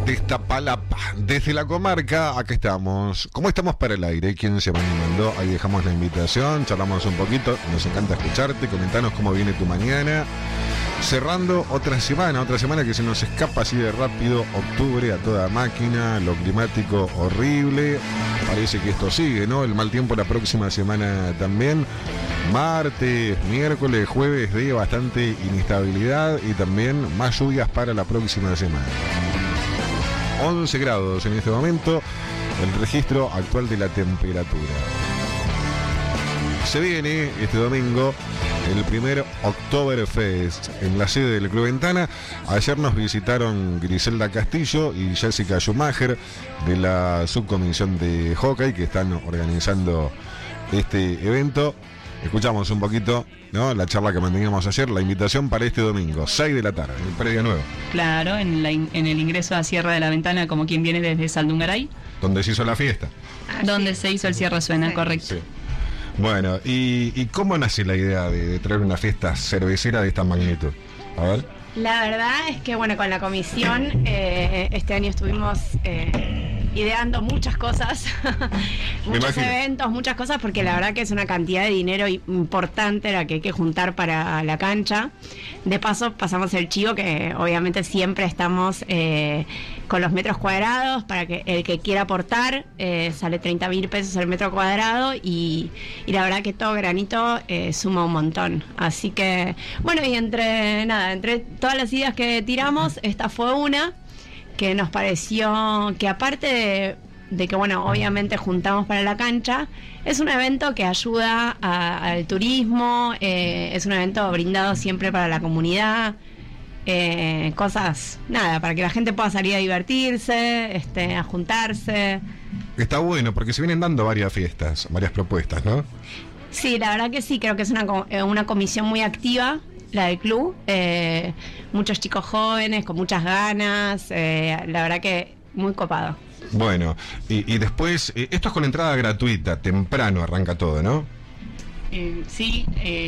de Iztapalapa, desde la comarca. Acá estamos. ¿Cómo estamos para el aire? ¿Quién se va animando? Ahí dejamos la invitación, charlamos un poquito. Nos encanta escucharte, comentanos cómo viene tu mañana. Cerrando otra semana que se nos escapa así de rápido. Octubre a toda máquina, lo climático horrible. Parece que esto sigue, ¿no? El mal tiempo la próxima semana también. Martes, miércoles, jueves de bastante inestabilidad y también más lluvias para la próxima semana. 11 grados en este momento, el registro actual de la temperatura. Se viene este domingo el primer Oktoberfest en la sede del Club Ventana. Ayer nos visitaron Griselda Castillo y Jessica Schumacher de la subcomisión de hockey que están organizando este evento. Escuchamos un poquito, ¿no?, la charla que manteníamos ayer, la invitación para este domingo, 6 de la tarde, en el Predio Nuevo. Claro, en el ingreso a Sierra de la Ventana, como quien viene desde Saldungaray. Donde se hizo la fiesta. Donde se hizo el Cierre Suena, sí. Correcto. Sí. Bueno, ¿y cómo nace la idea de traer una fiesta cervecera de esta magnitud? A ver. La verdad es que, bueno, con la comisión este año estuvimos ideando muchas cosas, muchos eventos, muchas cosas, porque la verdad que es una cantidad de dinero importante la que hay que juntar para la cancha. De paso, pasamos el chivo, que obviamente siempre estamos con los metros cuadrados, para que el que quiera aportar, sale 30.000 pesos el metro cuadrado, y la verdad que todo granito suma un montón. Así que, bueno, y entre todas las ideas que tiramos, esta fue una que nos pareció que, aparte de que, bueno, obviamente juntamos para la cancha, es un evento que ayuda al turismo, es un evento brindado siempre para la comunidad, cosas, para que la gente pueda salir a divertirse, a juntarse. Está bueno, porque se vienen dando varias fiestas, varias propuestas, ¿no? Sí, la verdad que sí, creo que es una comisión muy activa, la del club, muchos chicos jóvenes con muchas ganas, la verdad que muy copado. Bueno, y después, esto es con entrada gratuita, temprano arranca todo, ¿no? Sí,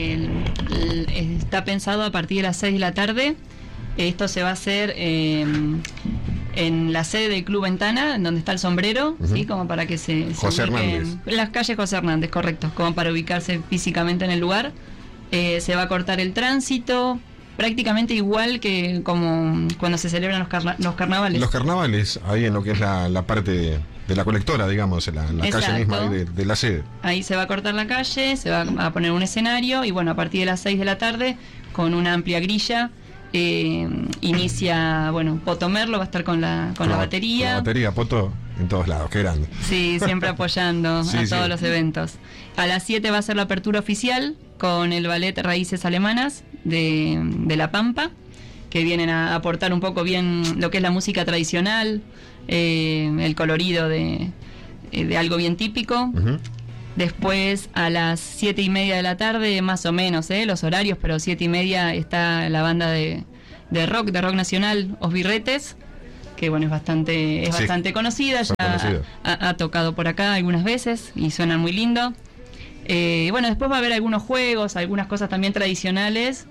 está pensado a partir de las 6 de la tarde. Esto se va a hacer en la sede del Club Ventana, donde está el sombrero, ¿sí? Como para que se José Hernández. Las calles José Hernández, correcto, como para ubicarse físicamente en el lugar. Se va a cortar el tránsito, prácticamente igual que como cuando se celebran los carnavales. Los carnavales, ahí en lo que es la parte de la colectora, digamos, en la calle misma ahí de la sede. Ahí se va a cortar la calle, se va a poner un escenario, y bueno, a partir de las 6 de la tarde, con una amplia grilla, inicia, bueno, Poto Merlo va a estar con la batería. Con la batería, Poto en todos lados, qué grande. Sí, siempre apoyando a todos los eventos. A las 7 va a ser la apertura oficial con el ballet Raíces Alemanas de La Pampa, que vienen a aportar un poco bien lo que es la música tradicional, el colorido de algo bien típico. Uh-huh. Después, a las 7:30 de la tarde, más o menos, los horarios, pero 7:30 está la banda de rock nacional, Os Birretes, que bueno, es bastante conocida, ya ha tocado por acá algunas veces y suenan muy lindo. Bueno, después va a haber algunos juegos, algunas cosas también tradicionales.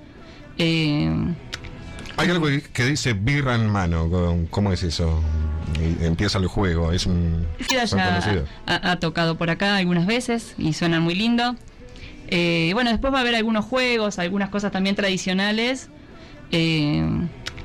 Hay algo que dice birra en mano, ¿cómo es eso? Empieza el juego, es un... Sí, ya ha tocado por acá algunas veces y suenan muy lindo. Bueno, después va a haber algunos juegos, algunas cosas también tradicionales.